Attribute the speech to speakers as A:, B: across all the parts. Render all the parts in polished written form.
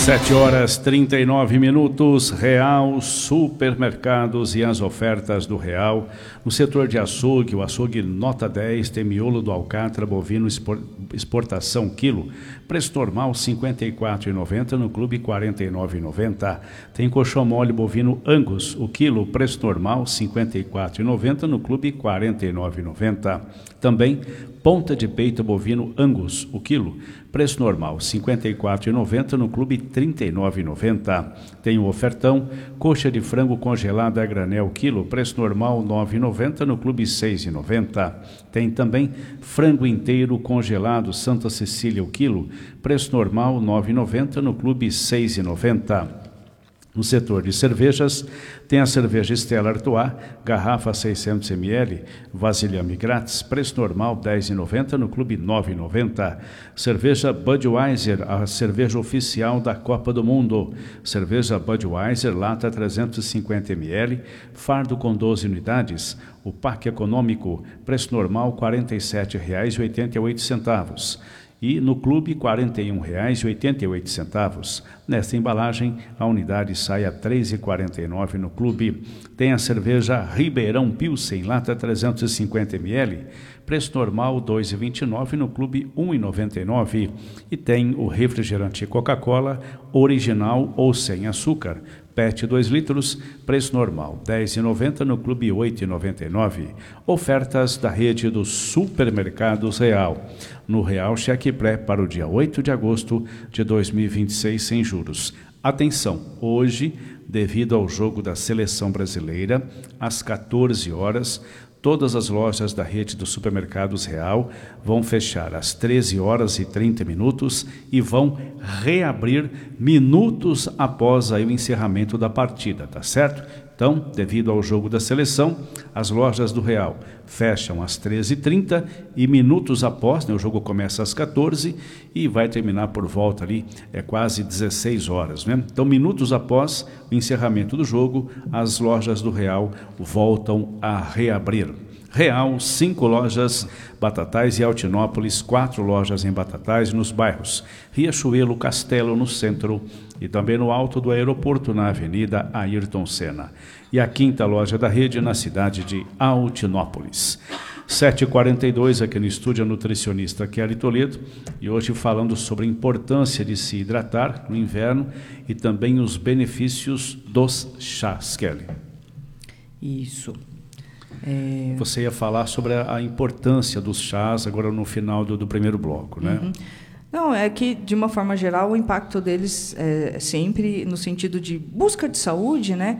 A: 7h39, Real Supermercados e as ofertas do Real. No setor de açougue, o açougue nota 10 tem miolo do alcatra bovino exportação quilo, preço normal R$ 54,90, no clube R$ 49,90. Tem colchão mole bovino Angus, o quilo, preço normal R$ 54,90, no clube R$ 49,90. Também ponta de peito bovino Angus, o quilo, preço normal R$ 54,90, no clube R$ 39,90. Tem o ofertão, coxa de frango congelada a granel quilo, preço normal R$ 9,90, no clube R$ 6,90. Tem também frango inteiro congelado Santa Cecília o quilo, preço normal R$ 9,90, no clube R$ 6,90. No setor de cervejas, tem a cerveja Stella Artois, garrafa 600 ml, vasilhame grátis, preço normal R$ 10,90, no clube R$ 9,90. Cerveja Budweiser, a cerveja oficial da Copa do Mundo. Cerveja Budweiser, lata 350 ml, fardo com 12 unidades. O pack econômico, preço normal R$ 47,88. E no clube R$ 41,88. Nesta embalagem, a unidade sai a R$ 3,49 no clube. Tem a cerveja Ribeirão Pilsen, lata 350 ml, preço normal R$ 2,29, no clube R$ 1,99. E tem o refrigerante Coca-Cola, original ou sem açúcar, PET 2 litros, preço normal R$ 10,90, no clube R$ 8,99. Ofertas da rede dos supermercados Real. No Real Cheque Pré para o dia 8 de agosto de 2026 sem juros. Atenção, hoje, devido ao jogo da Seleção Brasileira, às 14 horas, todas as lojas da rede dos supermercados Real vão fechar às 13h30 e vão reabrir minutos após aí o encerramento da partida, tá certo? Então, devido ao jogo da seleção, as lojas do Real fecham às 13h30 e minutos após, o jogo começa às 14h e vai terminar por volta ali, quase 16 horas, né? Então, minutos após o encerramento do jogo, as lojas do Real voltam a reabrir. Real, 5 lojas, Batatais e Altinópolis, 4 lojas em Batatais nos bairros Riachuelo, Castelo, no centro e também no alto do aeroporto, na Avenida Ayrton Senna. E a 5ª loja da rede na cidade de Altinópolis. 7h42 aqui no estúdio, a nutricionista Kelly Toledo, e hoje falando sobre a importância de se hidratar no inverno e também os benefícios dos chás, Kelly.
B: Isso.
A: Você ia falar sobre a importância dos chás agora no final do primeiro bloco, né?
B: Uhum. Não, é que, de uma forma geral, o impacto deles é sempre no sentido de busca de saúde, né?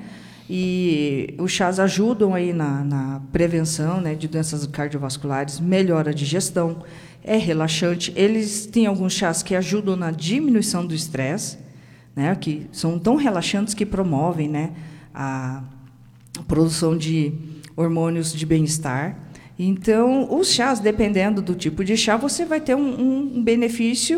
B: E os chás ajudam aí na prevenção, né, de doenças cardiovasculares, melhora a digestão, é relaxante. Eles têm alguns chás que ajudam na diminuição do estresse, né, que são tão relaxantes que promovem, né, a produção de hormônios de bem-estar. Então, os chás, dependendo do tipo de chá, você vai ter um benefício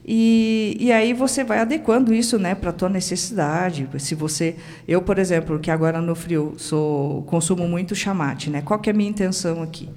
B: e aí você vai adequando isso, né, para a tua necessidade. Se eu, por exemplo, que agora no frio consumo muito chamate, né? Qual que é a minha intenção aqui?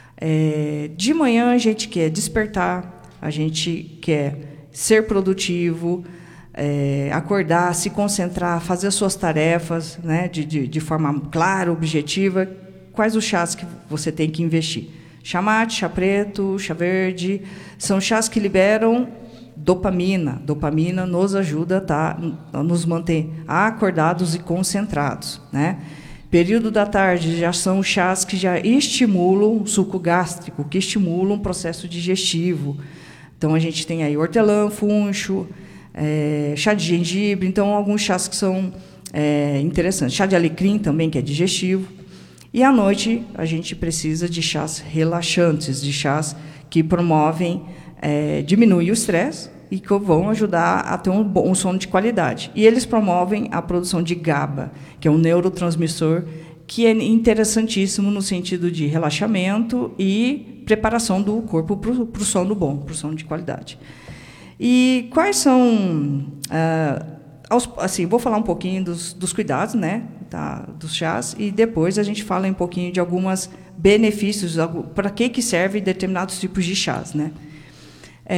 B: De manhã a gente quer despertar, a gente quer ser produtivo, acordar, se concentrar, fazer as suas tarefas, né, de forma clara, objetiva. Quais os chás que você tem que investir? Chamate, chá preto, chá verde, são chás que liberam dopamina. Dopamina nos ajuda a nos manter acordados e concentrados, né? Período da tarde já são chás que já estimulam o suco gástrico, que estimulam o processo digestivo. Então, a gente tem aí hortelã, funcho, chá de gengibre. Então, alguns chás que são interessantes. Chá de alecrim também, que é digestivo. E à noite a gente precisa de chás relaxantes, de chás que promovem, diminuem o estresse e que vão ajudar a ter um bom sono de qualidade. E eles promovem a produção de GABA, que é um neurotransmissor que é interessantíssimo no sentido de relaxamento e preparação do corpo para o sono bom, para o sono de qualidade. E quais são... assim, vou falar um pouquinho dos cuidados, né, dos chás, e depois a gente fala um pouquinho de alguns benefícios, para que servem determinados tipos de chás, né?